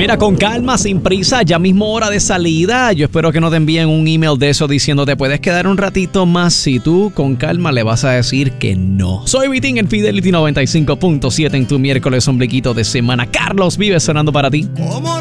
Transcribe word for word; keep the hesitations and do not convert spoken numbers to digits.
Mira, con calma, sin prisa, ya mismo hora de salida. Yo espero que no te envíen un email de eso diciendo te puedes quedar un ratito más si tú con calma le vas a decir que no. Soy Vitín en Fidelity noventa y cinco punto siete en tu miércoles ombliguito de semana. Carlos Vives sonando para ti. Como